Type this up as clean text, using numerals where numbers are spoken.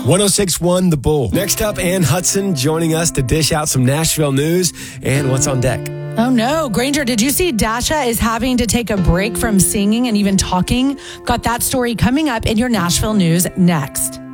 106.1 The Bull. Next up, Ann Hudson joining us to dish out some Nashville news and what's on deck. Oh no, Granger, did you see Dasha is having to take a break from singing and even talking? Got that story coming up in your Nashville news next.